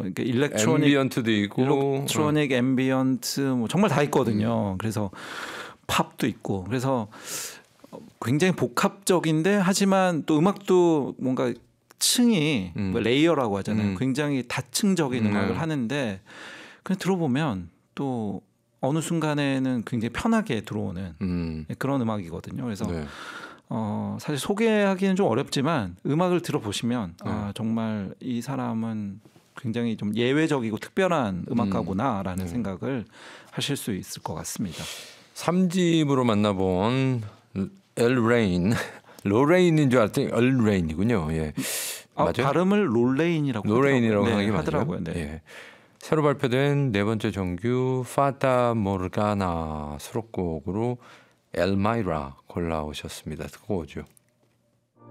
이렇게 일렉트로닉, 앰비언트도 있고, 일렉트로닉, 앰비언트 뭐 정말 다 있거든요. 그래서 팝도 있고 그래서 굉장히 복합적인데 하지만 또 음악도 뭔가 층이 뭐 레이어라고 하잖아요. 굉장히 다층적인 음악을 하는데 그냥 들어보면 또 어느 순간에는 굉장히 편하게 들어오는 그런 음악이거든요. 그래서 네. 사실 소개하기는 좀 어렵지만 음악을 들어보시면 정말 이 사람은 굉장히 좀 예외적이고 특별한 음악가구나라는 생각을 하실 수 있을 것 같습니다. 3집으로 만나본 엘레인, 로레인인 줄 알았더니 엘레인이군요. 예. 맞아요? 발음을 롤레인이라고 로레인이라고 하는 게 하더라고요. 맞아요. 네. 예. 새로 발표된 네 번째 정규 파타 모르가나 수록곡으로 엘마이라 골라오셨습니다. 듣고 오죠.